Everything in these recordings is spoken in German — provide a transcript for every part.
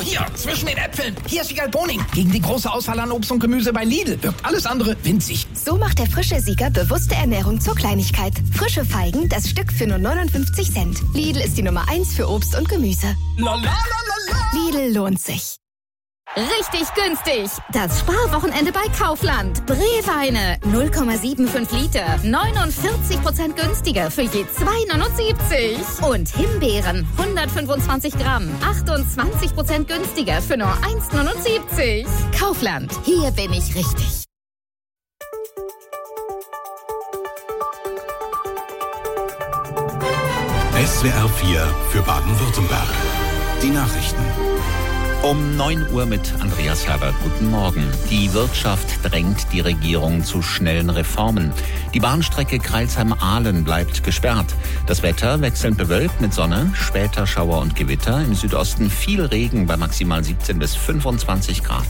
Hier, zwischen den Äpfeln. Hier ist Siegerl Boning. Gegen die große Auswahl an Obst und Gemüse bei Lidl wirkt alles andere winzig. So macht der frische Sieger bewusste Ernährung zur Kleinigkeit. Frische Feigen, das Stück für nur 59 Cent. Lidl ist die Nummer 1 für Obst und Gemüse. Lidl lohnt sich. Richtig günstig. Das Sparwochenende bei Kaufland. Brühweine 0,75 Liter. 49% günstiger für je 2,79. Und Himbeeren 125 Gramm. 28% günstiger für nur 1,79. Kaufland. Hier bin ich richtig. SWR 4 für Baden-Württemberg. Die Nachrichten. Um 9 Uhr mit Andreas Herbert. Guten Morgen. Die Wirtschaft drängt die Regierung zu schnellen Reformen. Die Bahnstrecke Crailsheim-Ahlen bleibt gesperrt. Das Wetter wechselnd bewölkt mit Sonne, später Schauer und Gewitter. Im Südosten viel Regen bei maximal 17 bis 25 Grad.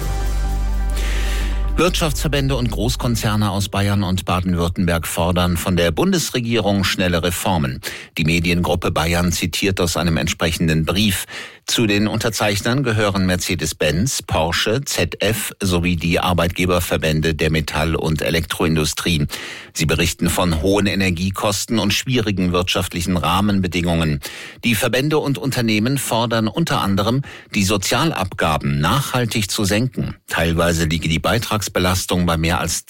Wirtschaftsverbände und Großkonzerne aus Bayern und Baden-Württemberg fordern von der Bundesregierung schnelle Reformen. Die Mediengruppe Bayern zitiert aus einem entsprechenden Brief. Zu den Unterzeichnern gehören Mercedes-Benz, Porsche, ZF sowie die Arbeitgeberverbände der Metall- und Elektroindustrie. Sie berichten von hohen Energiekosten und schwierigen wirtschaftlichen Rahmenbedingungen. Die Verbände und Unternehmen fordern unter anderem, die Sozialabgaben nachhaltig zu senken. Teilweise liege die Beitragsbelastung bei mehr als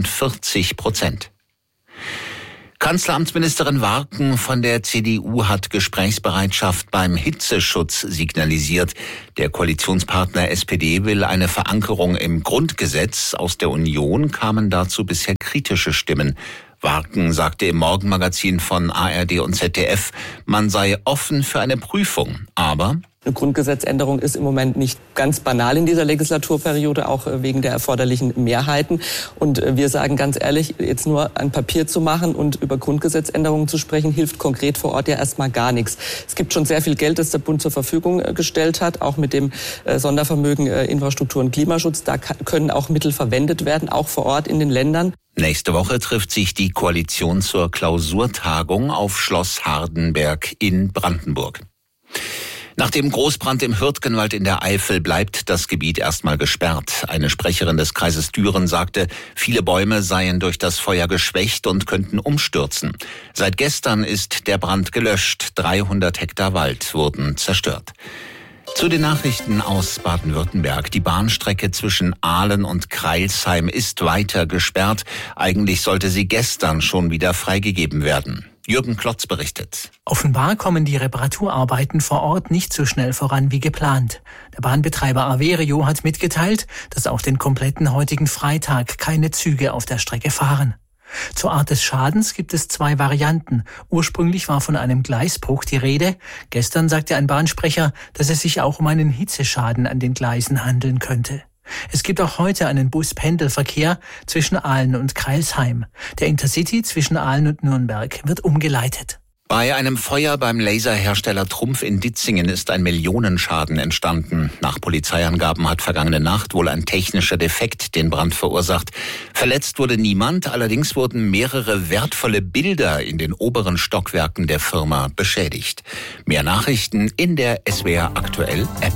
42%. Kanzleramtsministerin Warken von der CDU hat Gesprächsbereitschaft beim Hitzeschutz signalisiert. Der Koalitionspartner SPD will eine Verankerung im Grundgesetz. Aus der Union kamen dazu bisher kritische Stimmen. Warken sagte im Morgenmagazin von ARD und ZDF, man sei offen für eine Prüfung, aber eine Grundgesetzänderung ist im Moment nicht ganz banal in dieser Legislaturperiode, auch wegen der erforderlichen Mehrheiten. Und wir sagen ganz ehrlich, jetzt nur ein Papier zu machen und über Grundgesetzänderungen zu sprechen, hilft konkret vor Ort ja erstmal gar nichts. Es gibt schon sehr viel Geld, das der Bund zur Verfügung gestellt hat, auch mit dem Sondervermögen Infrastruktur und Klimaschutz. Da können auch Mittel verwendet werden, auch vor Ort in den Ländern. Nächste Woche trifft sich die Koalition zur Klausurtagung auf Schloss Hardenberg in Brandenburg. Nach dem Großbrand im Hürtgenwald in der Eifel bleibt das Gebiet erstmal gesperrt. Eine Sprecherin des Kreises Düren sagte, viele Bäume seien durch das Feuer geschwächt und könnten umstürzen. Seit gestern ist der Brand gelöscht. 300 Hektar Wald wurden zerstört. Zu den Nachrichten aus Baden-Württemberg. Die Bahnstrecke zwischen Ahlen und Crailsheim ist weiter gesperrt. Eigentlich sollte sie gestern schon wieder freigegeben werden. Jürgen Klotz berichtet. Offenbar kommen die Reparaturarbeiten vor Ort nicht so schnell voran wie geplant. Der Bahnbetreiber Averio hat mitgeteilt, dass auch den kompletten heutigen Freitag keine Züge auf der Strecke fahren. Zur Art des Schadens gibt es 2 Varianten. Ursprünglich war von einem Gleisbruch die Rede. Gestern sagte ein Bahnsprecher, dass es sich auch um einen Hitzeschaden an den Gleisen handeln könnte. Es gibt auch heute einen Bus-Pendelverkehr zwischen Ahlen und Crailsheim. Der Intercity zwischen Ahlen und Nürnberg wird umgeleitet. Bei einem Feuer beim Laserhersteller Trumpf in Ditzingen ist ein Millionenschaden entstanden. Nach Polizeiangaben hat vergangene Nacht wohl ein technischer Defekt den Brand verursacht. Verletzt wurde niemand, allerdings wurden mehrere wertvolle Bilder in den oberen Stockwerken der Firma beschädigt. Mehr Nachrichten in der SWR Aktuell App.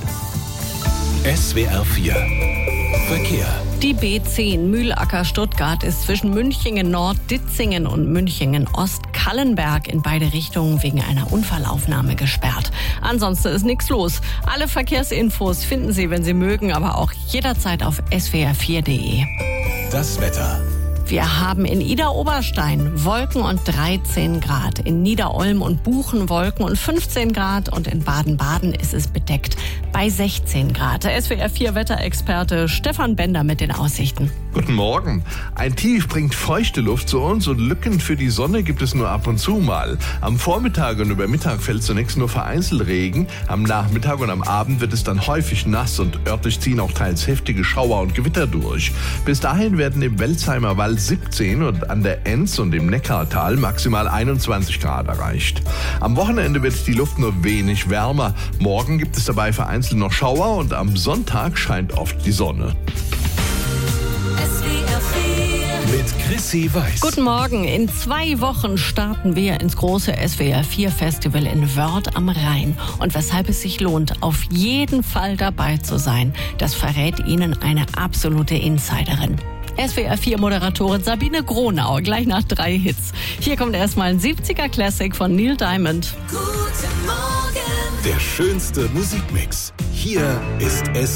SWR 4 Verkehr. Die B10 Mühlacker-Stuttgart ist zwischen Münchingen-Nord, Ditzingen und Münchingen-Ost-Kallenberg in beide Richtungen wegen einer Unfallaufnahme gesperrt. Ansonsten ist nichts los. Alle Verkehrsinfos finden Sie, wenn Sie mögen, aber auch jederzeit auf swr4.de. Das Wetter. Wir haben in Idar-Oberstein Wolken und 13 Grad, in Niederolm und Buchen Wolken und 15 Grad und in Baden-Baden ist es bedeckt bei 16 Grad. Der SWR4-Wetterexperte Stefan Bender mit den Aussichten. Guten Morgen. Ein Tief bringt feuchte Luft zu uns und Lücken für die Sonne gibt es nur ab und zu mal. Am Vormittag und über Mittag fällt zunächst nur vereinzelt Regen. Am Nachmittag und am Abend wird es dann häufig nass und örtlich ziehen auch teils heftige Schauer und Gewitter durch. Bis dahin werden im Welzheimer Wald 17 und an der Enz und im Neckartal maximal 21 Grad erreicht. Am Wochenende wird die Luft nur wenig wärmer. Morgen gibt es dabei vereinzelt noch Schauer und am Sonntag scheint oft die Sonne. Mit Sissy weiß. Guten Morgen. In 2 Wochen starten wir ins große SWR 4 Festival in Wörth am Rhein. Und weshalb es sich lohnt, auf jeden Fall dabei zu sein, das verrät Ihnen eine absolute Insiderin. SWR 4 Moderatorin Sabine Gronau, gleich nach 3 Hits. Hier kommt erstmal ein 70er Classic von Neil Diamond. Guten Morgen. Der schönste Musikmix. Hier ist